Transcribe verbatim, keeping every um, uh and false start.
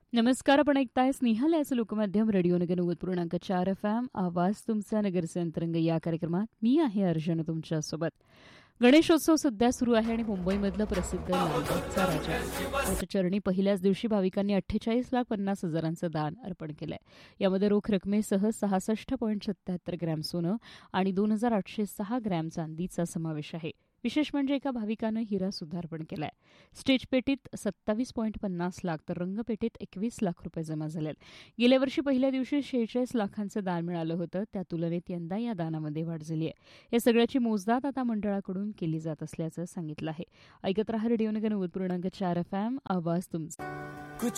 नमस्कार. आपण ऐकताय स्नेहल याचं लोकमाध्यम रेडिओ नगर नव्वद पूर्णांक चार एफ एम आवाज तुमचा नगरचे अंतरंग या कार्यक्रमात मी आहे अर्जुन तुमच्यासोबत. गणेशोत्सव सध्या सुरू आहे आणि मुंबईमधलं प्रसिद्ध लालबागचा राजा याच्या चरणी पहिल्याच दिवशी भाविकांनी अठ्ठेचाळीस लाख पन्नास हजारांचं दान अर्पण केलंय. यामध्ये रोख रकमेसह सहासष्ट पॉईंट सत्याहत्तर ग्रॅम सोनं आणि दोन हजार आठशे सहा ग्रॅम चांदीचा समावेश आहे. विशेष म्हणजे एका भाविकानं हिरा सुद्धा अर्पण केलाय. स्टेज पेटीत सत्तावीस पॉईंट पन्नास लाख तर रंगपेटीत एकवीस लाख रुपये जमा झालेत. गेल्या वर्षी पहिल्या दिवशी शेहेचाळीस लाखांचं दान मिळालं होतं. त्या तुलनेत यंदा या दानामध्ये वाढ झाली आहे. या सगळ्याची मोजदाद आता मंडळाकडून केली जात असल्याचं सांगितलं आहे. ऐकत रहा रेडिओ नगर नव्वद पूर्णांक चार एफ एम आवाज तुमचा.